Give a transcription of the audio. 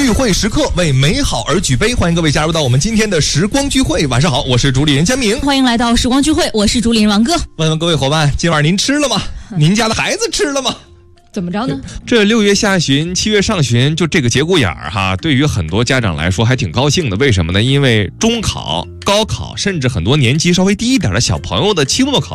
聚会时刻，为美好而举杯。欢迎各位加入到我们今天的时光聚会。晚上好，我是主理人佳明。 欢迎来到时光聚会，我是主理人王哥。 问问各位伙伴，今晚您吃了吗？您家的孩子吃了吗？ 怎么着呢？ 这6月下旬、7月上旬，就这个节骨眼儿哈，对于很多家长来说还挺高兴的。为什么呢？因为中考、高考，甚至很多年级稍微低一点的小朋友的期末考